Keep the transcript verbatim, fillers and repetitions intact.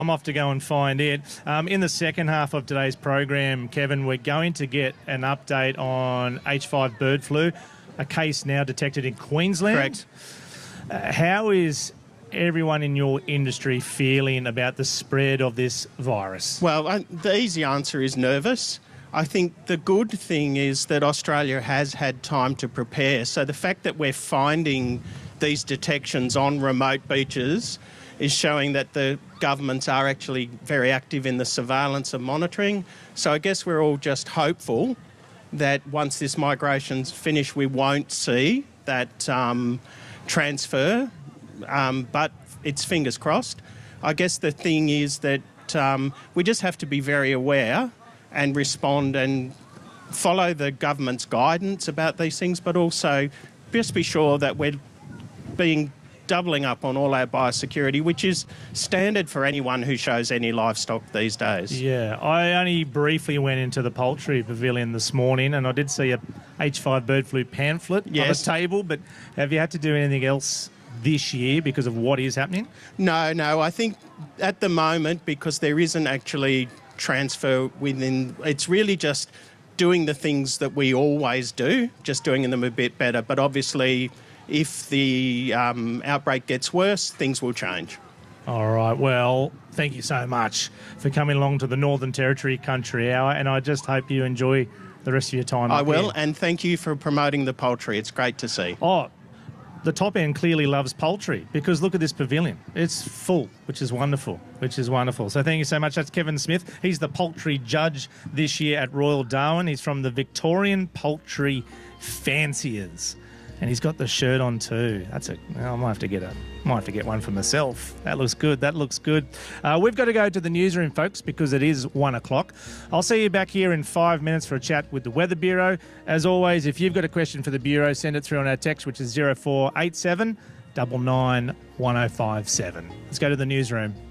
I'm off to go and find it. Um, in the second half of today's program, Kevin, we're going to get an update on H five bird flu, a case now detected in Queensland. Correct. Uh, how is everyone in your industry feeling about the spread of this virus? Well, I, the easy answer is nervous. I think the good thing is that Australia has had time to prepare. So the fact that we're finding these detections on remote beaches is showing that the governments are actually very active in the surveillance and monitoring. So I guess we're all just hopeful that once this migration's finished, we won't see that um, transfer, um, but it's fingers crossed. I guess the thing is that um, we just have to be very aware and respond and follow the government's guidance about these things, but also just be sure that we're being doubling up on all our biosecurity, which is standard for anyone who shows any livestock these days. Yeah, I only briefly went into the poultry pavilion this morning and I did see a H five bird flu pamphlet Yes. on the table, but have you had to do anything else this year because of what is happening? No, no, I think at the moment, because there isn't actually transfer within, it's really just doing the things that we always do, just doing them a bit better. But obviously, if the um, outbreak gets worse, things will change. All right, well, thank you so much for coming along to the Northern Territory Country Hour, and I just hope you enjoy the rest of your time. I up will, here. and thank you for promoting the poultry. It's great to see. Oh, the top end clearly loves poultry because look at this pavilion. It's full, which is wonderful, which is wonderful. So thank you so much. That's Kevin Smith. He's the poultry judge this year at Royal Darwin. He's from the Victorian Poultry Fanciers. And he's got the shirt on too. That's a. I might have to get a. Might have to get one for myself. That looks good. That looks good. Uh, we've got to go to the newsroom, folks, because it is one o'clock. I'll see you back here in five minutes for a chat with the Weather Bureau. As always, if you've got a question for the Bureau, send it through on our text, which is zero four eight seven nine nine one zero five seven. Let's go to the newsroom.